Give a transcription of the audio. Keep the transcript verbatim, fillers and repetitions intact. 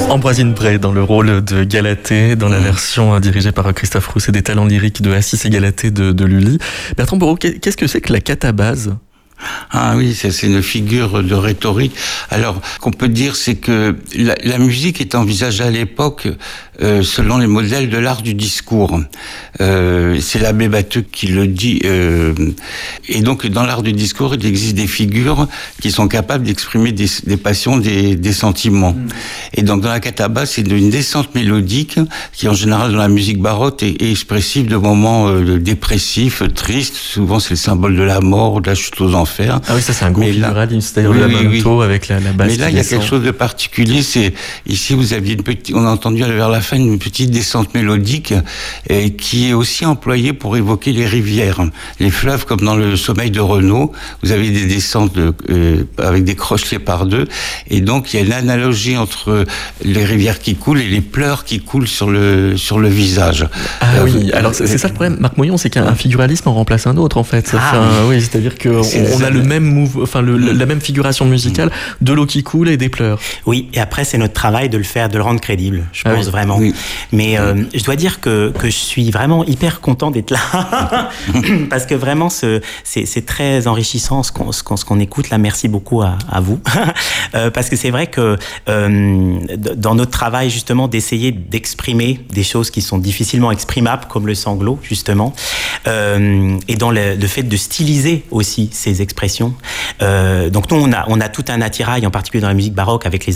Ambroisine Bray dans le rôle de Galatée, dans la version dirigée par Christophe Rousset des talents lyriques de Assis et Galatée de, de Lully. Bertrand Borot, qu'est-ce que c'est que la catabase ? Ah oui, ça c'est une figure de rhétorique. Alors, qu'on peut dire, c'est que la, la musique est envisagée à l'époque euh, selon les modèles de l'art du discours. Euh, c'est l'abbé Batteux qui le dit. Euh, et donc, dans l'art du discours, il existe des figures qui sont capables d'exprimer des, des passions, des, des sentiments. Mmh. Et donc, dans la catabase, c'est une descente mélodique qui, en général, dans la musique baroque, est, est expressive de moments euh, dépressifs, tristes. Souvent, c'est le symbole de la mort, de la chute aux enfers. Ah oui, ça c'est un gros figuralisme, c'est-à-dire oui, la oui, manteau oui. avec la, la basse. Mais là, il y a quelque chose de particulier. C'est ici, vous aviez une petite, on a entendu vers la fin une petite descente mélodique et qui est aussi employée pour évoquer les rivières, les fleuves, comme dans le Sommeil de Renaud. Vous avez des descentes de, euh, avec des crochelets par deux, et donc il y a une analogie entre les rivières qui coulent et les pleurs qui coulent sur le sur le visage. Ah euh, oui. Alors c'est, c'est ça le problème, Marc Moyon, c'est qu'un figuralisme en remplace un autre en fait. Ça ah, fait un, oui, c'est-à-dire que on, on a le même move, enfin le, la même figuration musicale, de l'eau qui coule et des pleurs. Oui, et après c'est notre travail de le faire, de le rendre crédible, je ah pense oui. vraiment. Oui. Mais euh, je dois dire que que je suis vraiment hyper content d'être là parce que vraiment ce, c'est c'est très enrichissant ce qu'on ce qu'on, ce qu'on écoute là. Merci beaucoup à, à vous euh, parce que c'est vrai que euh, dans notre travail justement d'essayer d'exprimer des choses qui sont difficilement exprimables comme le sanglot justement euh, et dans le, le fait de styliser aussi ces expressions. Euh, donc nous on a on a tout un attirail en particulier dans la musique baroque avec les